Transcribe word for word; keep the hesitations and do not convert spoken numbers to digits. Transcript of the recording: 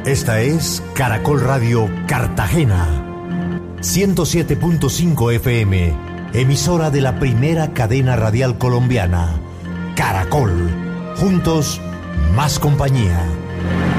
Esta es Caracol Radio Cartagena, ciento siete punto cinco F M, emisora de la primera cadena radial colombiana. Caracol, juntos, más compañía.